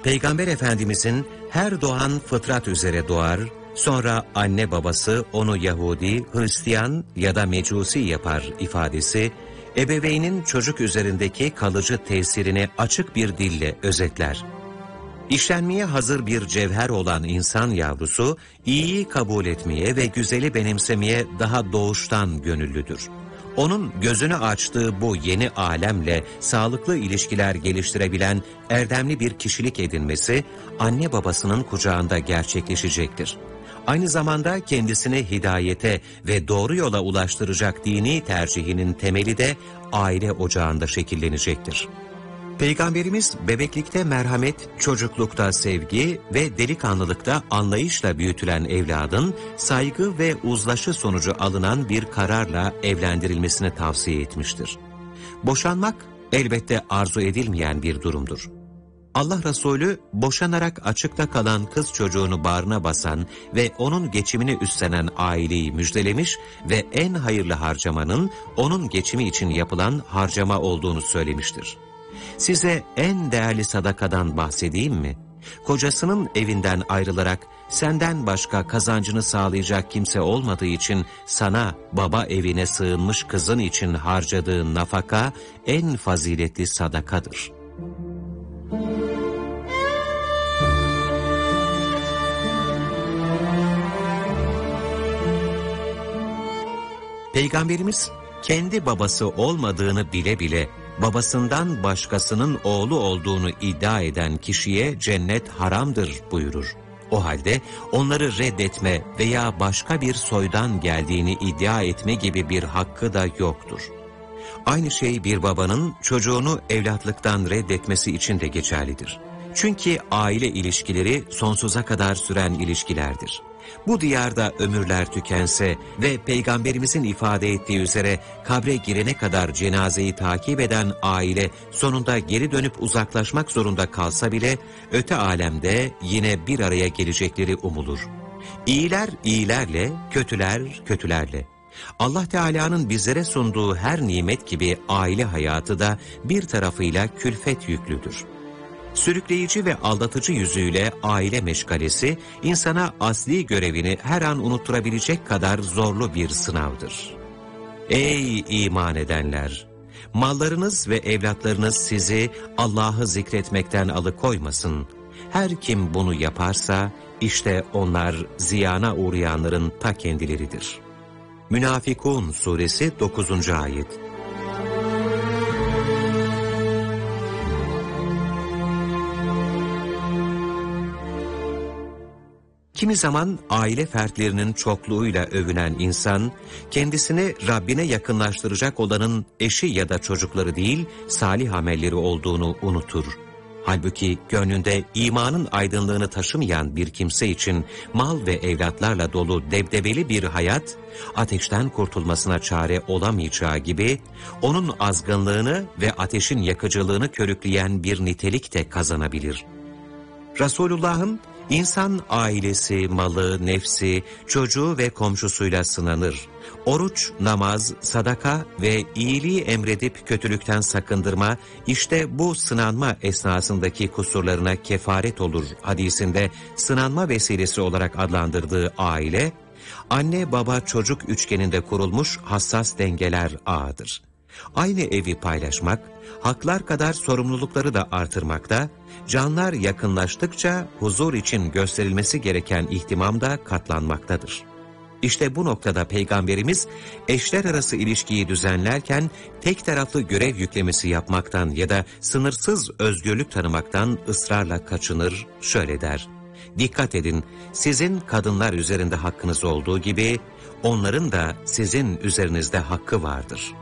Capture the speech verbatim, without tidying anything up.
Peygamber Efendimizin her doğan fıtrat üzere doğar, sonra anne babası onu Yahudi, Hristiyan ya da Mecusi yapar ifadesi, ebeveynin çocuk üzerindeki kalıcı tesirini açık bir dille özetler. İşlenmeye hazır bir cevher olan insan yavrusu, iyiyi kabul etmeye ve güzeli benimsemeye daha doğuştan gönüllüdür. Onun gözünü açtığı bu yeni alemle sağlıklı ilişkiler geliştirebilen erdemli bir kişilik edinmesi, anne babasının kucağında gerçekleşecektir. Aynı zamanda kendisini hidayete ve doğru yola ulaştıracak dini tercihinin temeli de aile ocağında şekillenecektir. Peygamberimiz bebeklikte merhamet, çocuklukta sevgi ve delikanlılıkta anlayışla büyütülen evladın saygı ve uzlaşı sonucu alınan bir kararla evlendirilmesini tavsiye etmiştir. Boşanmak elbette arzu edilmeyen bir durumdur. Allah Resulü boşanarak açıkta kalan kız çocuğunu bağrına basan ve onun geçimini üstlenen aileyi müjdelemiş ve en hayırlı harcamanın onun geçimi için yapılan harcama olduğunu söylemiştir. Size en değerli sadakadan bahsedeyim mi? Kocasının evinden ayrılarak senden başka kazancını sağlayacak kimse olmadığı için sana baba evine sığınmış kızın için harcadığın nafaka en faziletli sadakadır. Peygamberimiz kendi babası olmadığını bile bile babasından başkasının oğlu olduğunu iddia eden kişiye cennet haramdır buyurur. O halde onları reddetme veya başka bir soydan geldiğini iddia etme gibi bir hakkı da yoktur. Aynı şey bir babanın çocuğunu evlatlıktan reddetmesi için de geçerlidir. Çünkü aile ilişkileri sonsuza kadar süren ilişkilerdir. Bu diyarda ömürler tükense ve Peygamberimizin ifade ettiği üzere kabre girene kadar cenazeyi takip eden aile sonunda geri dönüp uzaklaşmak zorunda kalsa bile öte alemde yine bir araya gelecekleri umulur. İyiler iyilerle, kötüler kötülerle. Allah Teala'nın bizlere sunduğu her nimet gibi aile hayatı da bir tarafıyla külfet yüklüdür. Sürükleyici ve aldatıcı yüzüyle aile meşgalesi, insana asli görevini her an unutturabilecek kadar zorlu bir sınavdır. Ey iman edenler! Mallarınız ve evlatlarınız sizi Allah'ı zikretmekten alıkoymasın. Her kim bunu yaparsa, işte onlar ziyana uğrayanların ta kendileridir. Münafikun Suresi dokuzuncu Ayet. Kimi zaman aile fertlerinin çokluğuyla övünen insan, kendisini Rabbine yakınlaştıracak olanın eşi ya da çocukları değil, salih amelleri olduğunu unutur. Halbuki gönlünde imanın aydınlığını taşımayan bir kimse için mal ve evlatlarla dolu debdebeli bir hayat, ateşten kurtulmasına çare olamayacağı gibi, onun azgınlığını ve ateşin yakıcılığını körükleyen bir nitelik de kazanabilir. Resulullah'ın, İnsan ailesi, malı, nefsi, çocuğu ve komşusuyla sınanır. Oruç, namaz, sadaka ve iyiliği emredip kötülükten sakındırma, işte bu sınanma esnasındaki kusurlarına kefaret olur hadisinde sınanma vesilesi olarak adlandırdığı aile, anne baba çocuk üçgeninde kurulmuş hassas dengeler ağıdır. Aynı evi paylaşmak, haklar kadar sorumlulukları da artırmakta, canlar yakınlaştıkça huzur için gösterilmesi gereken ihtimam da katlanmaktadır. İşte bu noktada Peygamberimiz eşler arası ilişkiyi düzenlerken tek taraflı görev yüklemesi yapmaktan ya da sınırsız özgürlük tanımaktan ısrarla kaçınır, şöyle der: "Dikkat edin, sizin kadınlar üzerinde hakkınız olduğu gibi onların da sizin üzerinizde hakkı vardır."